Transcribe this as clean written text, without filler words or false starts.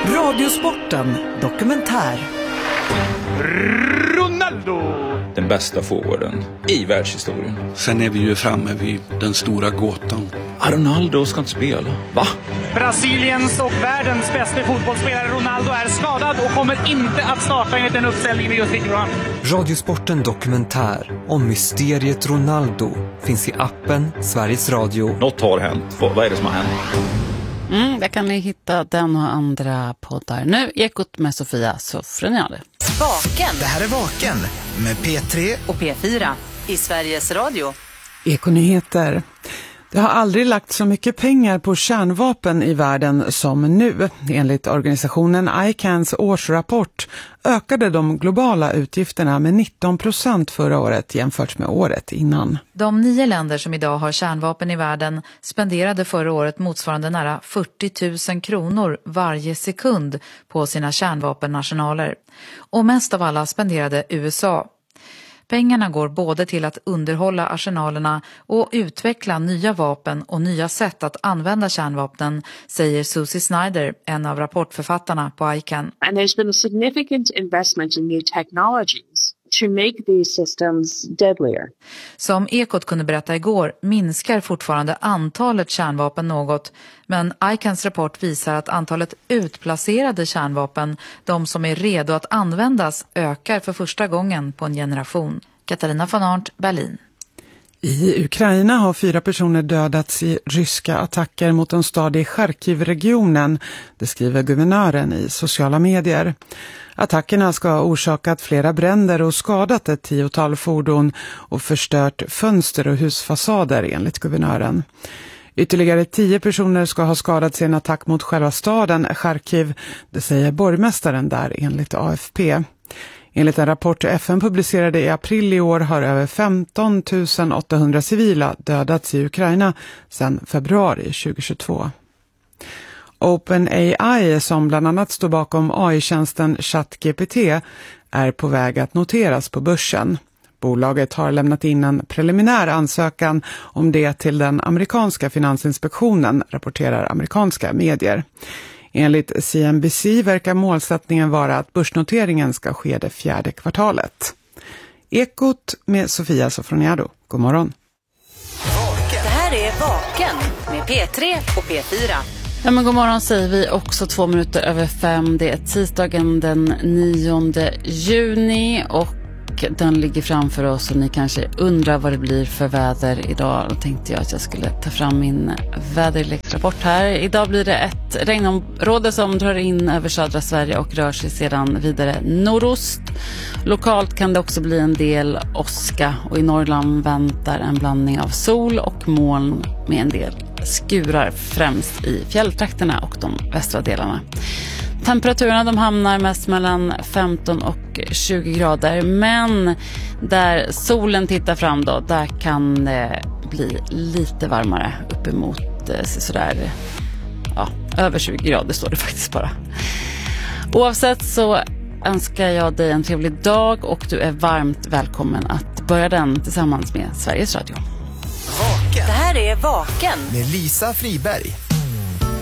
Radiosporten dokumentär. Ronaldo! Den bästa forwarden i världshistorien. Sen är vi ju framme vid den stora gåtan. Ronaldo ska inte spela. Va? Brasiliens och världens bästa fotbollsspelare Ronaldo är skadad och kommer inte att starta enligt den uppställningen vi just fick fram. Radiosporten dokumentär om mysteriet Ronaldo finns i appen Sveriges Radio. Något har hänt. Vad är det som har hänt? Där kan ni hitta den och andra poddar. Nu Ekot med Sofia Sofroniade. Vaken. Det här är Vaken med P3 och P4 i Sveriges Radio. Ekonyheter. Det har aldrig lagt så mycket pengar på kärnvapen i världen som nu. Enligt organisationen ICANs årsrapport ökade de globala utgifterna med 19% förra året jämfört med året innan. De 9 länder som idag har kärnvapen i världen spenderade förra året motsvarande nära 40 000 kronor varje sekund på sina kärnvapennationaler. Och mest av alla spenderade USA. Pengarna går både till att underhålla arsenalerna och utveckla nya vapen och nya sätt att använda kärnvapnen, säger Susie Snyder, en av rapportförfattarna på ICAN. And there's been a significant investment in new technologies to make these systems deadlier. Som Ekot kunde berätta igår minskar fortfarande antalet kärnvapen något, men ICANs rapport visar att antalet utplacerade kärnvapen, de som är redo att användas, ökar för första gången på en generation. Katarina von Arndt, Berlin. I Ukraina har 4 personer dödats i ryska attacker mot en stad i Charkiv-regionen, det skriver guvernören i sociala medier. Attackerna ska ha orsakat flera bränder och skadat ett 10-tal fordon och förstört fönster och husfasader enligt guvernören. Ytterligare 10 personer ska ha skadats i en attack mot själva staden Charkiv, det säger borgmästaren där enligt AFP. Enligt en rapport FN publicerade i april i år har över 15 800 civila dödats i Ukraina sedan februari 2022. OpenAI, som bland annat står bakom AI-tjänsten ChatGPT, är på väg att noteras på börsen. Bolaget har lämnat in en preliminär ansökan om det till den amerikanska finansinspektionen, rapporterar amerikanska medier. Enligt CNBC verkar målsättningen vara att börsnoteringen ska ske det 4:e kvartalet. Ekot med Sofia Sofroniado. God morgon. Det här är Vaken med P3 och P4. Ja, men god morgon säger vi också 2 minuter över 5. Det är tisdagen den 9 juni och den ligger framför oss och ni kanske undrar vad det blir för väder idag. Då tänkte jag att jag skulle ta fram min väderleksrapport här. Idag blir det ett regnområde som drar in över södra Sverige och rör sig sedan vidare nordost. Lokalt kan det också bli en del åska och i Norrland väntar en blandning av sol och moln med en del skurar främst i fjälltrakterna och de västra delarna. Temperaturerna de hamnar mest mellan 15 och 20 grader, men där solen tittar fram då, där kan det bli lite varmare, uppemot sådär, över 20 grader står det faktiskt bara. Oavsett så önskar jag dig en trevlig dag och du är varmt välkommen att börja den tillsammans med Sveriges Radio. Vaken. Det här är Vaken med Lisa Friberg.